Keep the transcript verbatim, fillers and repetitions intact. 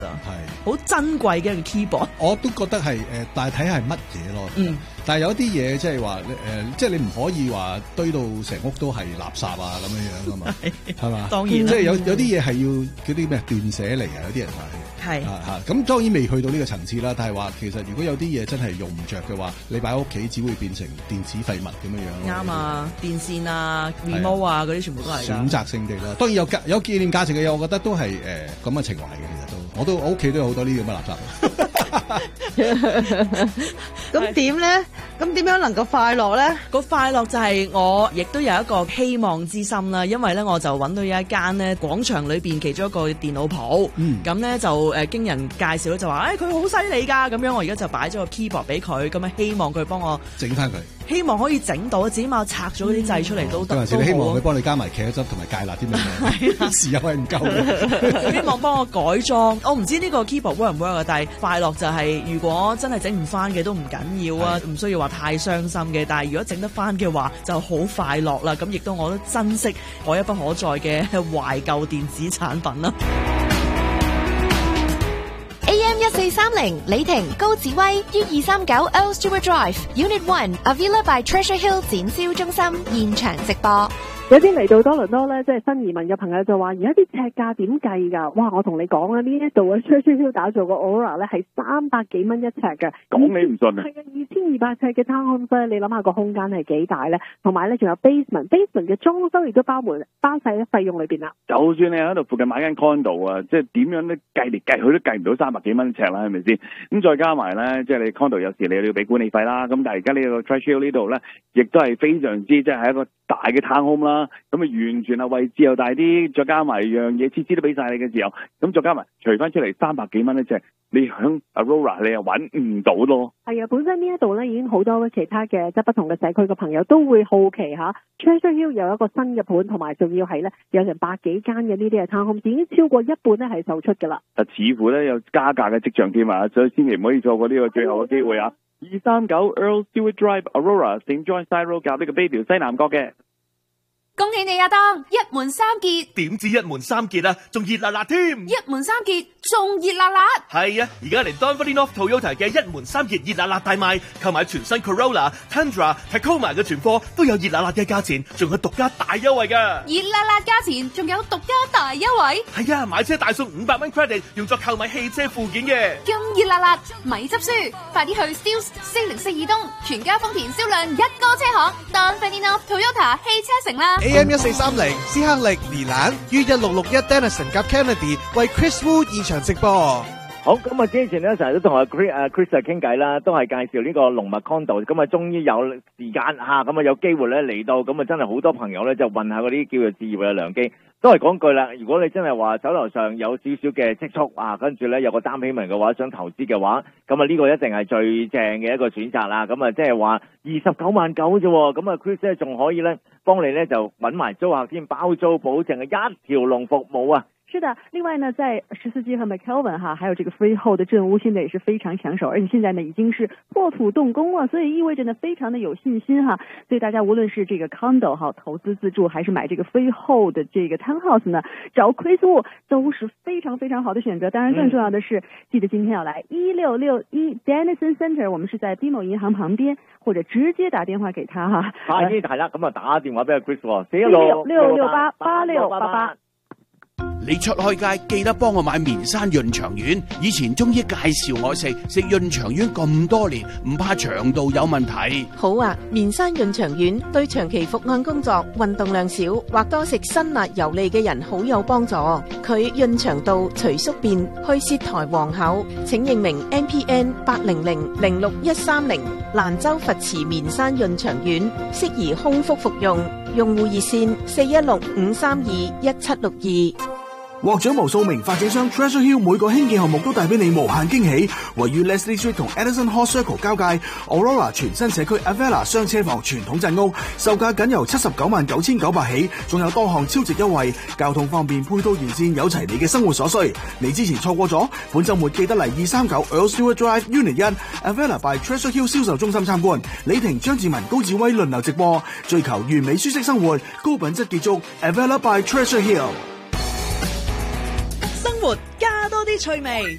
係好珍貴嘅一個 keyboard。 我都覺得係誒、呃，但係睇下係乜嘢咯。 嗯。 但係有啲嘢即係話誒，即係你唔可以話堆到成屋都係垃圾啊咁樣樣噶嘛，係嘛？ 當然， 即係有有啲嘢係要嗰啲咩斷捨離啊，有啲人話係啊嚇。咁當然未去到呢個層次啦，但係話其實如果有啲嘢真係用唔着嘅話，你擺喺屋企只會變成電子廢物咁樣樣。 啱啊，電線啊、remote 啊嗰啲全部都係選擇性地啦。當然有價有紀念價值嘅嘢，我覺得都係誒咁嘅情懷嘅，其實都我都我屋企都有好多呢啲咁嘅垃圾。 咁點咧？咁點樣能夠快樂咧？ 個快樂就係我亦都有一個希望之心啦，因為咧我就揾到有一間咧廣場裏邊其中一個電腦鋪，咁咧、嗯、就誒、呃、經人介紹咧就話，誒佢好犀利㗎，咁樣我而家就擺咗個 keyboard 俾佢，咁啊希望佢幫我整翻佢。 希望可以整到，至少拆咗嗰啲掣出嚟都得。 嗰陣時你希望佢幫你加埋茄汁同埋芥辣啲咩？豉油係唔夠嘅。 希望幫我改裝。我唔知呢個 keyboard work 唔 work 啊，但係快樂就係、是、如果真係整唔翻嘅都唔緊要啊，唔需要話太傷心嘅。但係如果整得翻嘅話，就好快樂啦。咁亦都我都珍惜可一不可再嘅懷舊電子產品啦。 A M 一四三零李婷高志威於二三九 Earl Stewart Drive Unit One Avila by Treasure Hill 展銷中心現場直播。 有啲嚟到多倫多咧，即係新移民嘅朋友就話：而家啲尺價點計㗎？哇！我同你講啊，呢一度嘅 Treasure Hill 打造個 Aurora 咧係三百幾蚊一尺嘅， 講你唔信啊！ 係啊，二千二百尺嘅 townhouse 咧，你諗下個空間係幾大咧？同埋咧仲有 basement，basement 嘅裝修亦都包括包晒喺費用裏邊啦。 就算你喺度附近買間 condo 啊，即係點樣都計嚟計去都計唔到三百幾蚊一尺啦，係咪先？咁再加埋咧，即係你 condo 有時你要俾管理費啦。咁但係而家呢個 Treasure Hill 呢度咧，亦都係非常之即係係一個大嘅 townhome 啦。咁啊完全係位置又大啲，再加埋樣嘢設施都俾晒你嘅時候，咁再加埋除翻出嚟三百幾蚊一隻，你響 Aurora 你又揾唔到咯。 係啊，本身呢一度咧已經好多其他嘅即係不同嘅社區嘅朋友都會好奇嚇 Treasure Hill 有一個新嘅盤，同埋仲要係咧有成百幾間嘅呢啲嘅 townhome，已經超過一半咧係售出㗎啦。 啊，似乎咧有加價嘅跡象添啊，所以千祈唔可以錯過呢個最後嘅機會啊！二三九 Earl Stewart Drive Aurora Saint John Side Road 夾呢個 Bayview 西南角嘅。 恭喜你啊，當一門三傑， 點知一門三傑啊，仲熱辣辣添！ 一門三傑仲熱辣辣， 係啊！而家嚟 Dunfermline North Toyota 嘅一門三傑熱辣辣大賣，購買全新 Corolla、Tundra、Tacoma 嘅全貨都有熱辣辣嘅價錢，仲有獨家大優惠㗎！ 熱辣辣價錢仲有獨家大優惠， 係啊！買車大送五百蚊 credit，用作購買汽車附件嘅。 咁熱辣辣，咪執輸，快啲去 Steeles 四零四二東全家豐田銷量一哥車行 Dunfermline North Toyota 汽車城啦！ A M 一四三零斯克力連蘭於一六六一 Denison 夾 Kennedy 為 Chris Wu 現場直播。 好，咁啊之前咧成日都同阿 Chris 啊 Chris 啊傾偈啦，都係介紹呢個龍脈 condo，咁啊終於有時間吓，咁啊有機會咧嚟到，咁啊真係好多朋友咧就問下嗰啲叫做置業嘅良機。都係講句啦，如果你真係話手頭上有少少嘅積蓄啊，跟住咧有個單起文嘅話，想投資嘅話，咁啊呢個一定係最正嘅一個選擇啦。咁啊即係話二十九萬九啫，咁啊 Chris 咧仲可以咧幫你咧就揾埋租客添，包租保證嘅一條龍服務啊！ 是的，另外呢，在十四街和 McKelvin 哈，還有這個 freehold 的鎮屋，現在也是非常搶手，而且現在呢已經是破土動工了，所以意味着呢非常的有信心哈。所以大家無論是這個 condo 哈投資自住，還是買這個 freehold 的這個 townhouse 呢，找 Chris Wu 都是非常非常好的選擇。當然更重要的是，嗯、記得今天要來一六六一 Denison Center， 我們是在 B M O 銀行旁邊，或者直接打電話給他哈。 快啲係啦，咁啊打電話俾阿 Chris， 四一六六六八八六八八。 你出開街記得幫我買棉山潤腸丸，以前中醫介紹我食，食潤腸丸咁多年，唔怕腸道有問題。 好啊，棉山潤腸丸對長期伏案工作、運動量少或多食辛辣油膩嘅人好有幫助。佢潤腸道、除宿便、去舌苔黃口，請認明 M P N 八零零零六一三零蘭州佛慈棉山潤腸丸，適宜空腹服用。用戶熱線四一六五三二一七六二。 獲獎無數名發展商 Treasure Hill 每個興建項目都帶俾你無限驚喜。位於 Leslie Street 同 Edison Hall Circle 交界 Aurora 全新社區 Avila 雙車房傳統鎮屋，售價僅由七十九萬九千九百起，仲有多項超值優惠，交通方面配套完善，有齊你嘅生活所需。你之前錯過咗，本週末記得嚟二三九 Earl Stewart Drive Unit 一 Avila by Treasure Hill 銷售中心參觀。李婷、張志文、高志威輪流直播，追求完美舒適生活，高品質結束 Avila by Treasure Hill。 生活加多多啲趣味，